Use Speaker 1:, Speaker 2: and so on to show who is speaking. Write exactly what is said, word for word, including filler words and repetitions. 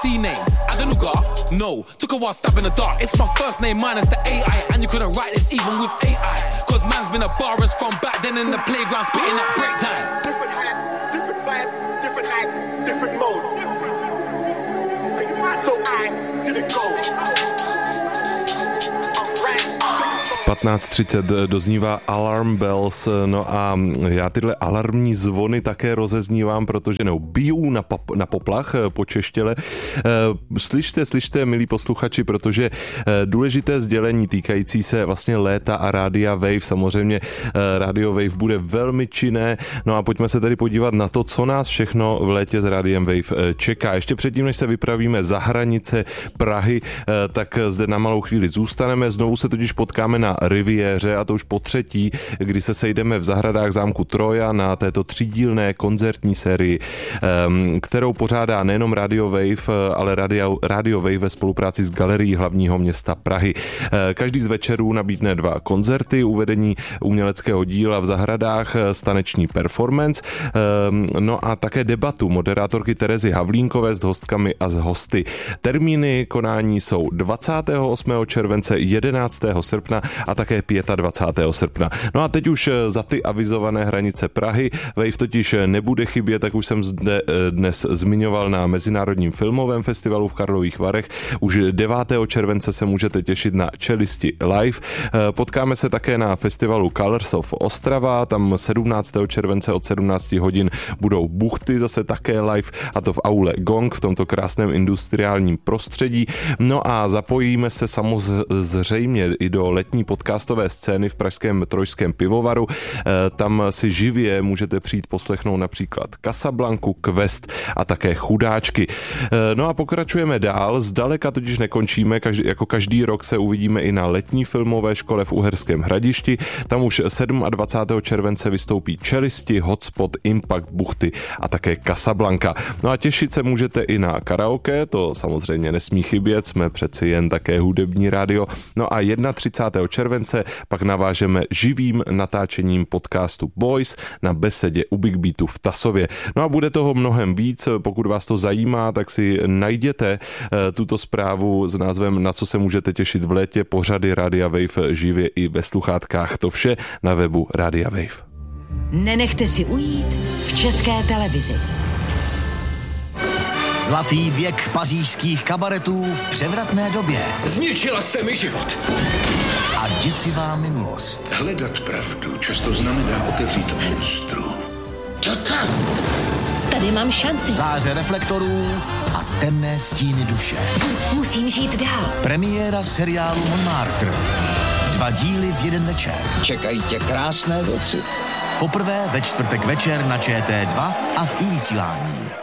Speaker 1: C name. Adenuga? No. Took a while stabbing the dark. It's my first name minus the A I. And you couldn't write this even with A I. Cause man's been a barist from back then in the playground spitting at break time.
Speaker 2: Different hat, different vibe, different heights, different mode. So I didn't go.
Speaker 3: patnáct třicet doznívá Alarm Bells, no a já tyhle alarmní zvony také rozeznívám, protože no, bijou na, pap, na poplach po češtěle. Slyšte, slyšte, milí posluchači, protože důležité sdělení týkající se vlastně léta a Rádia Wave, samozřejmě Radio Wave bude velmi činné, no a pojďme se tedy podívat na to, co nás všechno v létě s Rádiem Wave čeká. Ještě předtím, než se vypravíme za hranice Prahy, tak zde na malou chvíli zůstaneme, znovu se totiž potkáme na Riviéře, a to už po třetí, kdy se sejdeme v zahradách zámku Troja na této třídílné koncertní sérii, kterou pořádá nejenom Radio Wave, ale Radio, Radio Wave ve spolupráci s Galerií hlavního města Prahy. Každý z večerů nabídne dva koncerty, uvedení uměleckého díla v zahradách, taneční performance, no a také debatu moderátorky Terezy Havlínkové s hostkami a s hosty. Termíny konání jsou dvacátého osmého července, jedenáctého srpna a také dvacátého pátého srpna. No a teď už za ty avizované hranice Prahy. Wave totiž nebude chybět, tak už jsem zde dnes zmiňoval na Mezinárodním filmovém festivalu v Karlových Varech. Už devátého července se můžete těšit na Čelisti live. Potkáme se také na festivalu Colors of Ostrava, tam sedmnáctého července od sedmnácti hodin budou Buchty zase také live, a to v aule Gong v tomto krásném industriálním prostředí. No a zapojíme se samozřejmě i do letní podcastové scény v pražském Trojském pivovaru. Tam si živě můžete přijít poslechnout například Casablanku, Quest a také Chudáčky. No a pokračujeme dál, zdaleka totiž nekončíme, každý, jako každý rok se uvidíme i na letní filmové škole v Uherském Hradišti. Tam už dvacátého sedmého července vystoupí Čelisti, Hotspot, Impact, Buchty a také Casablanca. No a těšit se můžete i na karaoke, to samozřejmě nesmí chybět, jsme přeci jen také hudební rádio. No a třicátého prvního července pak navážeme živým natáčením podcastu Boys na besedě u Big Beatu v Tasově. No a bude toho mnohem víc, pokud vás to zajímá, tak si najděte tuto zprávu s názvem Na co se můžete těšit v létě, pořady Rádia Wave živě i ve sluchátkách, to vše na webu Rádia Wave.
Speaker 4: Nenechte si ujít v České televizi.
Speaker 5: Zlatý věk pařížských kabaretů v převratné době.
Speaker 6: Zničila jste mi život.
Speaker 5: A děsivá minulost.
Speaker 6: Hledat pravdu často znamená otevřít monstru.
Speaker 4: Čota! Tady mám šanci.
Speaker 5: Záře reflektorů a temné stíny duše.
Speaker 4: Musím žít dál.
Speaker 5: Premiéra seriálu Montmartre. Dva díly v jeden večer.
Speaker 6: Čekají tě krásné věci.
Speaker 5: Poprvé ve čtvrtek večer na Č T dva a v i-vysílání.